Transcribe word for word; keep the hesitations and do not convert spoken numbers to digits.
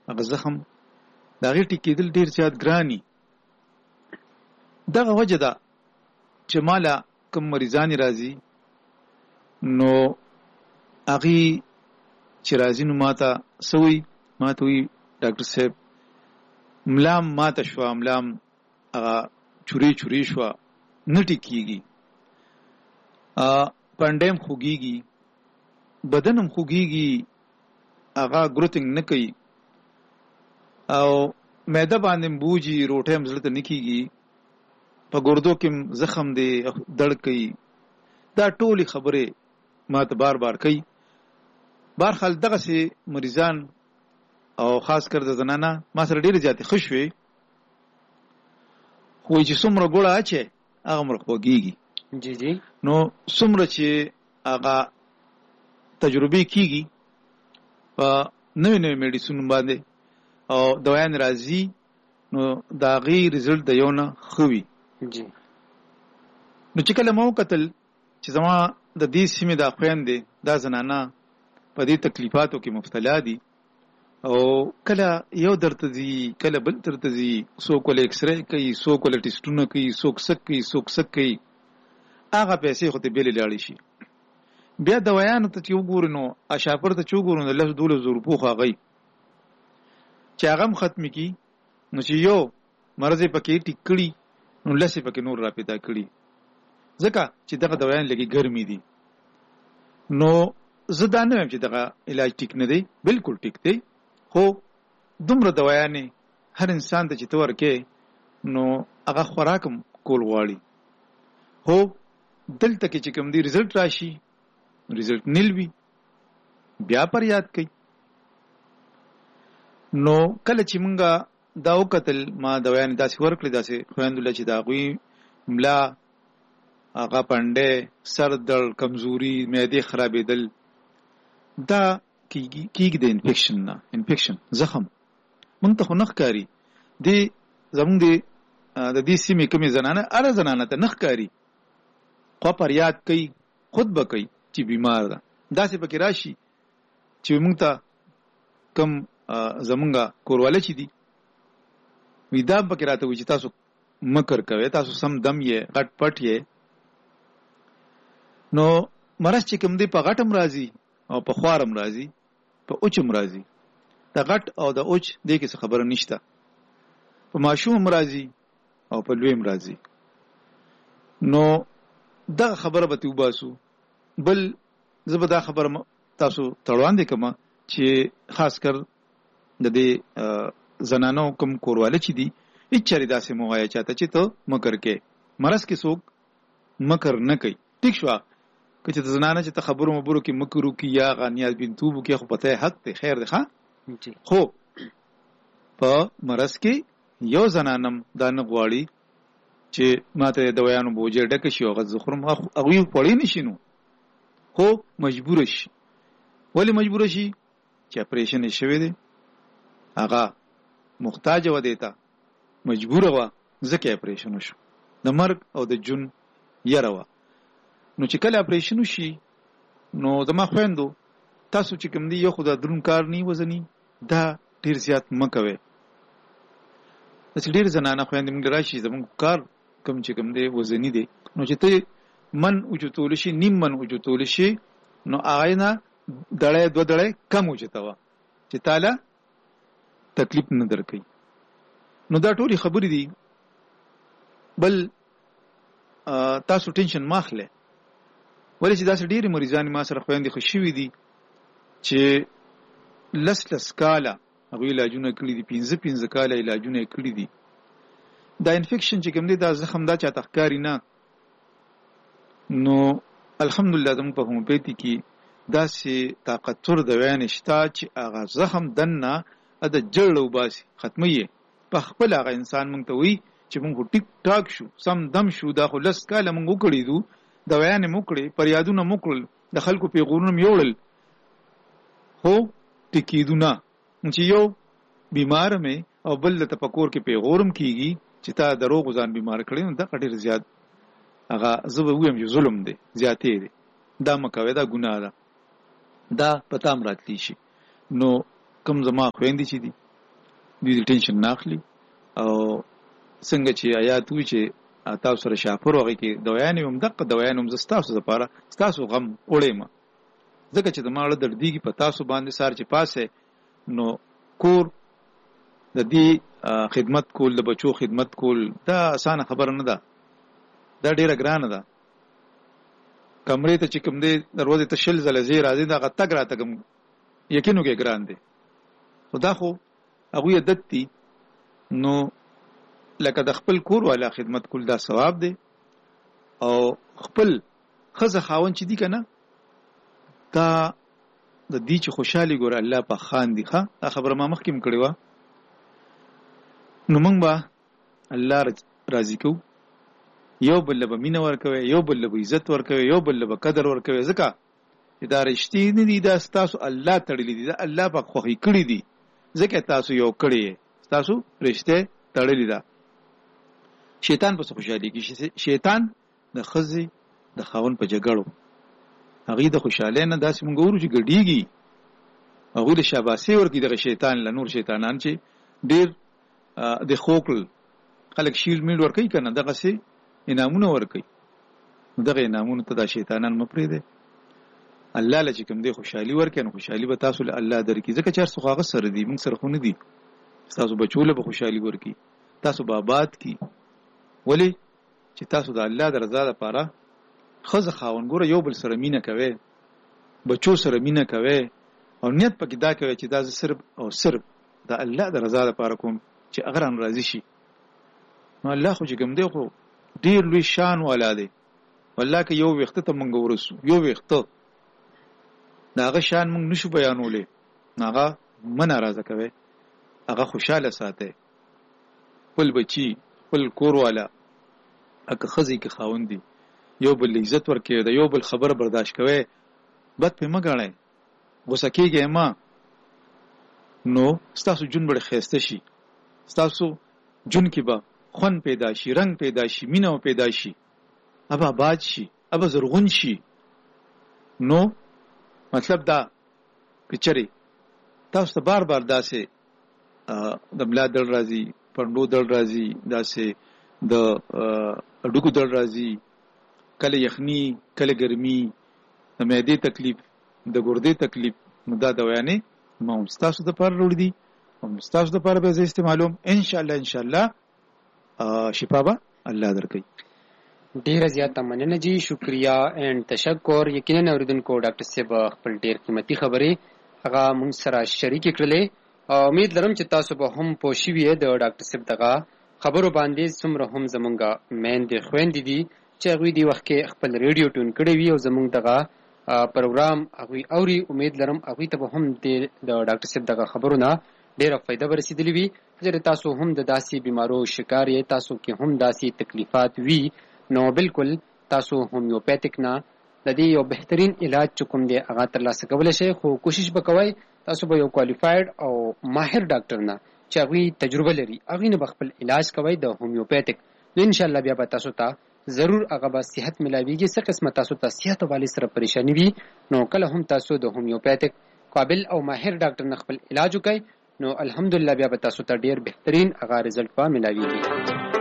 هغه زخم د هغې ټیکېدل ډېر زیات ګراني. دغه وجه ده چې ماله کوم مریضانې راځي نو هغې چې راځي نو ما ته څه وایي؟ ما ته وایي ډاکټر صاحب ملام ماته شوه، ملام هغه چورې چورې شوه، نه ټیکېږي، پنډی هم خوږېږي، بدن هم خوږېږي، هغه ګروتنګ نه کوي او معده باندې هم بوجي، روټۍ هم زړه ته نه کېږي، په ګردو کې هم زخم دی، درد کوي. دا ټولې خبرې ما ته بار بار کوي. بهرحال دغسې مریضان او خاص کر د زنانه ما سره ډېرې زیاتې ښه شوې، خو وایي چې څومره ګوړه اچې هغه مره خوږېږي. جی جی نو څومره چې هغه تجربې کېږي په نوې نوې میډیسنو باندې او دوایان راځي نو د هغې رزلټ د یو نه ښه وي. جی نو چې کله ما وکتل چې زما د دې سیمې دا خویندې دا زنانه په دې تکلیفاتو کې مبتلا دي او کله یو درته ځي کله بل درته ځي، څوک وله اکسرې کوي، څوک وله ټسټونه کوي، څوک سک کوي، څوک سک کوي، هغه پیسې خو ته بېلې لاړې شي. بیا دوایانو ته چې وګورو نو اشاپر ته چې وګورو نو لس دولس زره روپو خو هغوی چې هغه هم ختمې کړي نو چې یو مرض یې پکې ټیک کړي نو لس یې پکې نور را پیدا کړي، ځکه چې دغه دوایان لږې ګرمې دي. نو زه دا نه وایم چې دغه علاج ټیک نه دی، بلکل ټیک دی، خو دومره دوایانې هر انسان ته چې ته ورکې نو هغه خوراک هم کول غواړي. هو دلته کې چې کوم دی رزلټ راشي رزلټ نیل وي بیا پر یاد کوي. نو کله چې مونږه دا وکتل ما دوایانې داسې ورکړې داسې خویندو له چې د هغوی ملا هغه پنډی سر درد کمزوري معدې خرابېدل دا کېږي د انفیکشن نه. انفیکشن زخم مونږ ته خو نه ښکاري، دې زمونږ د دې سیمې کومې زنانه هره زنانه ته نه ښکاري، خو فریاد کوي، خود به کوي چې بیمار ده. داسې پکې راشي چې مونږ ته کم زمونږه کورواله چې دي وي دا پکې راته وي چې تاسو مکر کوئ، تاسو سم دم یې غټ پټ یې. نو مرض چې کوم دی په غټ هم راځي او په خوار هم راځي، په اوچ هم راځي. د غټ او د اوچ دې کې څه خبره نشته، په ماشوم هم راځي او په لوی هم راځي. نو دغه خبره به تې وباسو. بل زه به دا خبره تاسو ته وړاندې کړم چې خاص کر د دې زنانو کوم کورواله چې دي هېڅ چېرې داسې مه وایه چاته چې ته مکر کې. مرض کې څوک مکر نه کوي، ټیک شوه. که چې د زنانه چې ته خبرو مبرو کې مکر وکړي یا هغه نیازبینتوب وکړي خو پته یې حق دی، خیر دی، ښه. خو په مرض کې یو زنانم دا نه غواړي چې ما ته د دوایانو بوجه ډکه شي او هغه زه خورم، هغوی خوړی نه شي نو خو مجبوره شي. ولې مجبوره شي؟ چې اپریشن یې شوی دی، هغه محتاجه وه دې ته، مجبوره وه، ځکه یې اپریشن وشو، د مرګ او د جون یره وه. نو چې کله اپریشن وشي نو زما خویندو تاسو چې کوم دی یو خو دا دروند کار نه وزني دا ډېر زیات مه کوئ. داسې ډېر زنانه خویندې موږ راشي زموږ کار کوم چې کوم دی وزني دی، نو چې ته من اوچتولی شي، نیم من اوچتولی شي نو هغې نه دړی دوه دړی کم اوچتوه چې تاله تکلیف نه درکوي. نو دا ټولې خبرې دي. بل تاسو ټینشن مه اخلئ، ولې چې داسې ډېرې مریضانې ما سره خویندې ښه شوي دي چې لس لس کاله هغوی علاجونه کړي دي، پنځه پنځه کاله علاجونه یې کړي دي. دا انفیکشن چې کوم دی دا زخم دا چاته ښکاري نه. نو الحمدلله زموږ په هومیوپیتي کې داسې طاقتور دوایانې شته چې هغه زخم دننه د جړ وباسي، ختموي یې. په خپل هغه انسان موږ ته وایي چې موږ خو ټیک ټاک شو، سم دم شو، دا خو لس کاله موږ وکړي دو، دوایانې مو کړې، فریادونه مو کړل، د خلکو پیغورونه مې یوړل، خو ټیکېدو نه. چې یو بیمار مې او بل د تفکر کې پیغورم کېږي چې تا دروغ ځان بیمار کړی، نو دا ډېر زیات هغه زه به ووایم چې ظلم دی، زیاتې دی. دا مه کوئ، دا ګناه ده، دا په تا هم راتلی شي. نو کوم زما خویندې چې دي دوی ټینشن ناخلي او څنګه چې آیات وی چې تاسو سره شاپور وغه کې دویانې هم دغه دویانې هم زستاسو لپاره تاسو غم وړې ما ځکه چې د ماړه دردیږي په تاسو باندې سار چې پاسه نو کور د دې خدمت کول د بچو خدمت کول دا اسانه خبره نه ده دا ډیره ګرانه ده کمرې ته چې کوم دی دروازه ته شل زله زی راځي دا غتګ راتګم یقینو کې ګران دی خدا خو هغه عادت دي نو لکه د خپل کور والا خدمت کول دا ثواب دی او خپل خزه خاون چې دی کنه دا د دې چې خوشحالي ګور الله په خان دی ښه دا خبره ما مخکې کړې و نو موږ به الله راضي کو یو بل له مینه ورکوي یو بل له عزت ورکوي یو بل له قدر ورکوي ځکه دا رښتې نه دي دا تاسو الله تړلې دي دا الله په خوخي کړی دي ځکه تاسو یو کړی تاسو رښتې تړلې ده شیطان په خوشحالي کې شیطان د خزي د خاون په جګړو هغه د خوشاله نه داسې مونږ ورو چې ګډيږي هغه له شاباسي ورکی د شیطان له نور شیطانان چې ډیر د خوکل خلک شیل میل ورکی کنه دغه سي انعامونه ورکی دغه انعامونه ته د شیطانان مپری دي الله لچې کوم دی خوشحالي ورکې نو خوشحالي به تاسو له الله درکې ځکه چې څو هغه سره دي موږ سره خو نه دي تاسو بچوله به خوشحالي ورکې تاسو به آباد کی ولی چې تاسو د الله د رضا لپاره خزه خاون ګوره یو بل سره مینه کوي بچو سره مینه کوي او نیت پکې دا کوي چې دا صرف او صرف د الله د رضا لپاره کوم چې اگر ان راضي شي نو الله خو چې کوم دی خو ډیر لوی شان والا دی والله که یو وخت ته مونږ ورسو یو وخت داغه شان مونږ نشو بیانولې ناغه من ناراضه کوي هغه خوشاله ساتي خپل بچي خپل کور والا اګه خزي کې خاوند دي یو بل عزت ورکړي دا یو بل خبر برداشت کوي بد په مګړې غوسه کېږي ما نو ستاسو جون بڑے خسته شي ستاسو جون کې به خون پیدا شي رنگ پیدا شي مینه پیدا شي ابا باد شي ابا زرغون شي نو مطلب دا کچري تاسو ته بار بار داسې د بلا دل راځي پندو دل راځي داسې د اډوکو دل راځي کله یخنی کله ګرمي د معدې تکلیف د ګردې تکلیف نو دا دوايانې ما مستاسو د پر وروړي دي او مستاسو د پر به استعمالوم ان شاء الله ان شاء الله شفا به الله درکړي ډیر زیاته مننه جی شکریا اینڈ تشکر یقینا اوریدونکو ډاکټر صاحب خپل ډیر قیمتي خبرې هغه موږ سره شریک کړلې امید لرم چې تاسو به هم پوښیوي د ډاکټر صاحب دغه خبرو باندې څومره هم زمونږه مین دي خويندې دي چې هغه دی وخت کې خپل ریډیو ټون کړی وي او زمونږ دغه پروګرام هغه اوري امید لرم هغه ته هم د ډاکټر صاحب دغه خبرونه ډیره فائدہ ورسېدلې وي چې تاسو هم د داسې بیمارو شکار یې تاسو کې هم داسې تکلیفات وي نو بالکل تاسو هومیوپیتیک نه د دې یو بهترین علاج چکم دی هغه ترلاسه کولای شئ خو کوشش وکوئ تاسو به یو کوالیفاید او ماهر ډاکټر نه چې هغه تجربه لري هغه نه خپل علاج کوي د هومیوپیتیک نو ان شاء الله بیا به تاسو ته ضرور هغه به صحت ملاويږي څه قسمه تاسو ته صحت والي سره پریشانی وي نو کله هم تاسو د هومیوپیتیک قابل او ماهر ډاکټر نه خپل علاج وکړئ نو الحمدلله بیا به تاسو ته ډیر بهترین هغه رزلټ به ملاويږي